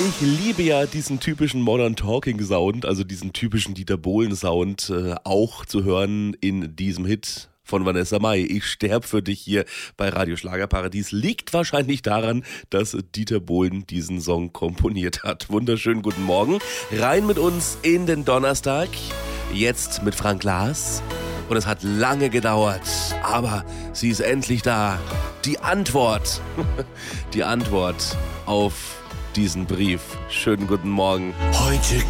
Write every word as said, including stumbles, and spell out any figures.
Ich liebe ja diesen typischen Modern Talking Sound, also diesen typischen Dieter Bohlen Sound, äh, auch zu hören in diesem Hit von Vanessa Mai. Ich sterb für dich hier bei Radio Schlagerparadies. Liegt wahrscheinlich daran, dass Dieter Bohlen diesen Song komponiert hat. Wunderschönen guten Morgen. Rein mit uns in den Donnerstag. Jetzt mit Frank Lars. Und es hat lange gedauert, aber sie ist endlich da. Die Antwort. Die Antwort auf diesen Brief. Schönen guten Morgen. Heute